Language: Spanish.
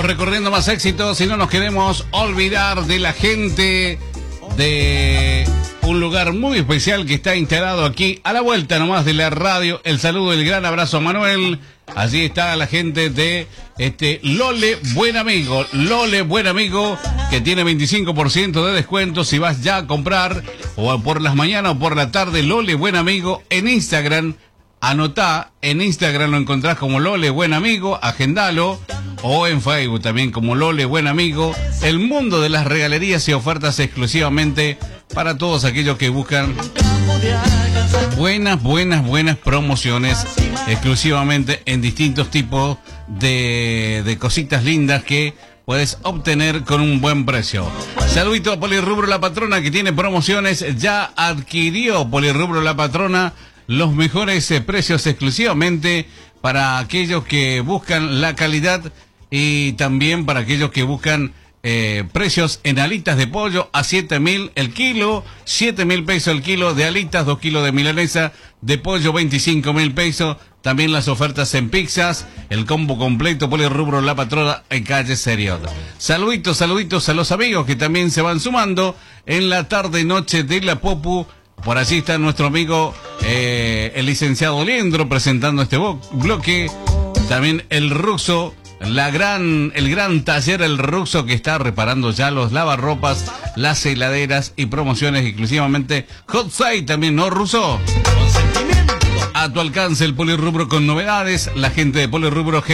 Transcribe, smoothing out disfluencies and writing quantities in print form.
recorriendo más éxitos y no nos queremos olvidar de la gente de un lugar muy especial que está instalado aquí a la vuelta nomás de la radio. El saludo, el gran abrazo a Manuel. Allí está la gente de Lole Buen Amigo. Lole Buen Amigo, que tiene 25% de descuento si vas ya a comprar o por las mañanas o por la tarde. Lole Buen Amigo en Instagram. Anotá, en Instagram lo encontrás como Lole Buen Amigo, agendalo, o en Facebook también como Lole Buen Amigo. El mundo de las regalerías y ofertas exclusivamente para todos aquellos que buscan buenas promociones exclusivamente en distintos tipos de cositas lindas que puedes obtener con un buen precio. Saludito a Polirrubro La Patrona, que tiene promociones. Ya adquirió Polirrubro La Patrona los mejores precios exclusivamente para aquellos que buscan la calidad y también para aquellos que buscan precios en alitas de pollo a 7.000 el kilo, 7.000 pesos el kilo de alitas, 2 kilos de milanesa de pollo, 25.000 pesos. También las ofertas en pizzas, el combo completo Polirrubro La Patrona en calle Seriot. Saluditos a los amigos que también se van sumando en la tarde noche de la Popu. Por allí está nuestro amigo el licenciado Leandro presentando este bloque. También el Ruxo, el gran taller El Ruxo, que está reparando ya los lavarropas, las heladeras y promociones exclusivamente Hot Sale también, ¿no, Ruxo? A tu alcance el Polirrubro con novedades. La gente de Polirrubro